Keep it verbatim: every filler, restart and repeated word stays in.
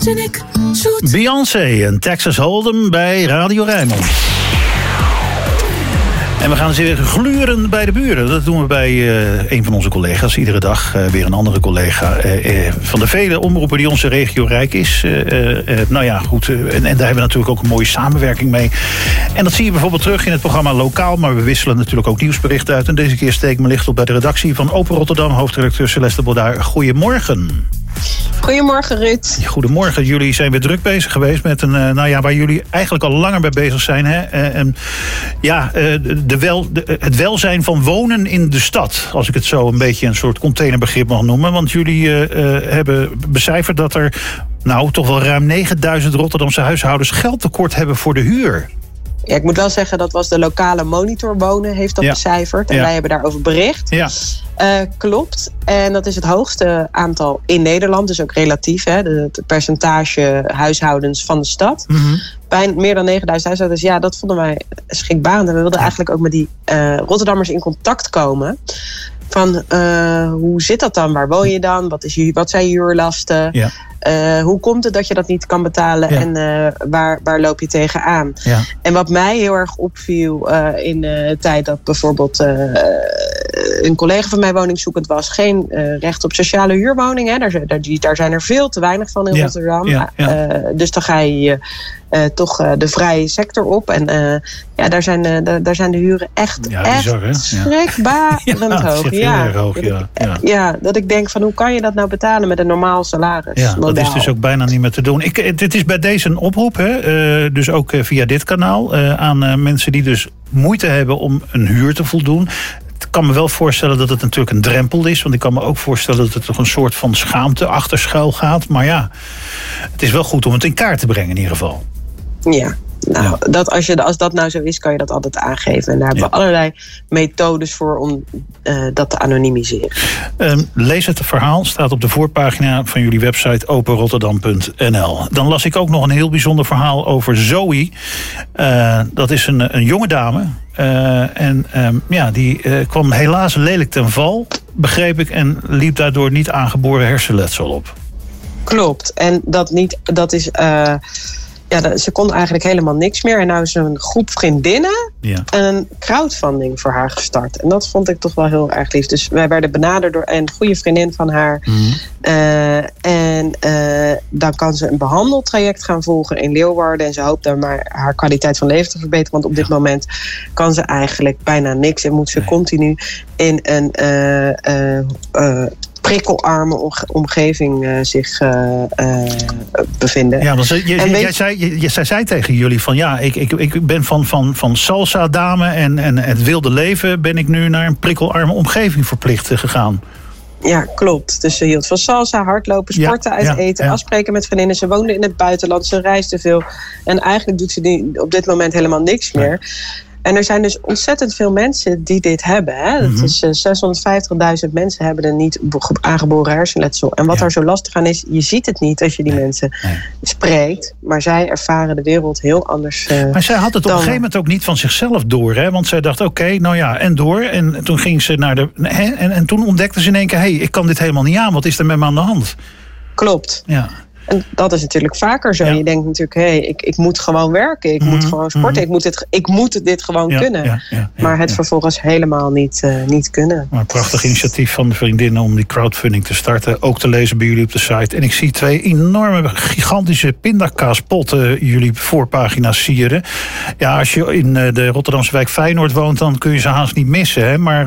zoet en ik zoet. Beyoncé en Texas Hold'em bij Radio Rijnmond. En we gaan eens weer gluren bij de buren. Dat doen we bij uh, een van onze collega's. Iedere dag uh, weer een andere collega. Uh, uh, van de vele omroepen die onze regio rijk is. Uh, uh, nou ja, goed. Uh, en, en daar hebben we natuurlijk ook een mooie samenwerking mee. En dat zie je bijvoorbeeld terug in het programma Lokaal. Maar we wisselen natuurlijk ook nieuwsberichten uit. En deze keer steek ik mijn licht op bij de redactie van Open Rotterdam. Hoofdredacteur Celeste Bodaar. Goedemorgen. Goedemorgen, Ruud. Goedemorgen. Jullie zijn weer druk bezig geweest met een, uh, nou ja, waar jullie eigenlijk al langer mee bezig zijn. Hè? Uh, en, ja, uh, de wel, de, het welzijn van wonen in de stad. Als ik het zo een beetje een soort containerbegrip mag noemen. Want jullie uh, uh, hebben becijferd dat er nou toch wel ruim negenduizend Rotterdamse huishoudens geldtekort hebben voor de huur. Ja, ik moet wel zeggen, dat was de lokale monitor wonen, heeft dat ja. becijferd. En ja. wij hebben daarover bericht. Ja. Uh, klopt. En dat is het hoogste aantal in Nederland. Dus ook relatief, hè, het percentage huishoudens van de stad. Mm-hmm. Bijna meer dan negenduizend huishoudens. Ja, dat vonden wij schrikbarend. En we wilden eigenlijk ook met die uh, Rotterdammers in contact komen. Van, uh, hoe zit dat dan? Waar woon je dan? Wat, is je, wat zijn je huurlasten? Ja. Uh, hoe komt het dat je dat niet kan betalen? Ja. En uh, waar, waar loop je tegenaan? Ja. En wat mij heel erg opviel uh, in de tijd dat bijvoorbeeld uh, een collega van mij woningzoekend was, geen uh, recht op sociale huurwoning. Hè? Daar, daar, daar zijn er veel te weinig van in ja. Rotterdam. Ja. Ja. Uh, dus dan ga je uh, toch uh, de vrije sector op. En uh, ja, daar zijn, uh, de, daar zijn de huren echt, ja, echt bizar, schrikbarend ja, hoog. Ja, hoog ja. Ja. ja, dat ik denk van hoe kan je dat nou betalen met een normaal salaris? Ja, dat is dus ook bijna niet meer te doen. Ik, het is bij deze een oproep, hè, uh, dus ook uh, via dit kanaal, uh, aan uh, mensen die dus moeite hebben om een huur te voldoen. Ik kan me wel voorstellen dat het natuurlijk een drempel is. Want ik kan me ook voorstellen dat het toch een soort van schaamte achter schuil gaat. Maar ja, het is wel goed om het in kaart te brengen in ieder geval. Ja. Nou, ja. dat als, je, als dat nou zo is, kan je dat altijd aangeven. En daar hebben ja. we allerlei methodes voor om uh, dat te anonimiseren. Um, lees het verhaal, staat op de voorpagina van jullie website open rotterdam punt n l. Dan las ik ook nog een heel bijzonder verhaal over Zoe. Uh, dat is een, een jonge dame. Uh, en um, ja, die uh, kwam helaas lelijk ten val, begreep ik. En liep daardoor niet aangeboren hersenletsel op. Klopt. En dat, niet, dat is... Uh, Ja, ze kon eigenlijk helemaal niks meer. En nou is er een groep vriendinnen ja. en een crowdfunding voor haar gestart. En dat vond ik toch wel heel erg lief. Dus wij werden benaderd door een goede vriendin van haar. Mm-hmm. Uh, en uh, dan kan ze een behandeltraject gaan volgen in Leeuwarden. En ze hoopt dan maar haar kwaliteit van leven te verbeteren. Want op dit ja. moment kan ze eigenlijk bijna niks. En moet ze nee. continu in een... Uh, uh, uh, prikkelarme omgeving uh, zich uh, uh, bevinden. Ja, dus, je, je, weet, jij, zei, je, je, zij zei tegen jullie van ja, ik, ik, ik ben van, van, van salsa dame en, en het wilde leven ben ik nu naar een prikkelarme omgeving verplicht gegaan. Ja, klopt. Dus ze hield van salsa, hardlopen, sporten, ja, uit ja, eten, ja. afspreken met vriendinnen. Ze woonde in het buitenland, ze reisde veel. En eigenlijk doet ze die, op dit moment helemaal niks meer. Ja. En er zijn dus ontzettend veel mensen die dit hebben. Hè? Dat mm-hmm. is uh, zeshonderdvijftigduizend mensen hebben er niet aangeboren hersenletsel. En wat ja. er zo lastig aan is, je ziet het niet als je die nee. mensen nee. spreekt. Maar zij ervaren de wereld heel anders. Uh, maar zij had het op dan... een gegeven moment ook niet van zichzelf door. Hè? Want zij dacht, oké, okay, nou ja, en door. En toen ging ze naar de... Hè? En, en toen ontdekte ze in één keer, hé, hey, ik kan dit helemaal niet aan. Wat is er met me aan de hand? Klopt. Ja. En dat is natuurlijk vaker zo. Ja. Je denkt natuurlijk, hé, hey, ik, ik moet gewoon werken. Ik mm-hmm. moet gewoon sporten. Mm-hmm. Ik, moet dit, ik moet dit gewoon ja, kunnen. Ja, ja, ja, maar het ja. vervolgens helemaal niet, uh, niet kunnen. Maar een prachtig initiatief van de vriendinnen om die crowdfunding te starten. Ook te lezen bij jullie op de site. En ik zie twee enorme, gigantische pindakaaspotten jullie voorpagina's sieren. Ja, als je in de Rotterdamse wijk Feyenoord woont, dan kun je ze haast niet missen. Hè? Maar